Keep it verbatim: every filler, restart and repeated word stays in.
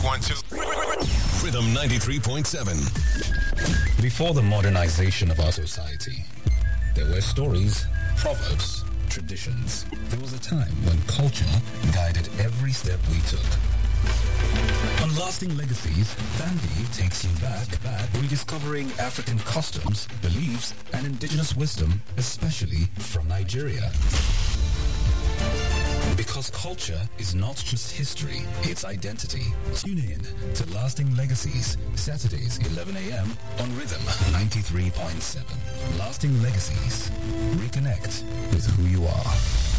one two. Rhythm ninety-three point seven. Before the modernization of our society, there were stories, proverbs, traditions. There was a time when culture guided every step we took. On Lasting Legacies, Thandi takes you back, back, rediscovering African customs, beliefs, and indigenous wisdom, especially from Nigeria. Because culture is not just history, it's identity. Tune in to Lasting Legacies, Saturdays, eleven a.m. on Rhythm ninety-three point seven. Lasting Legacies. Reconnect with who you are.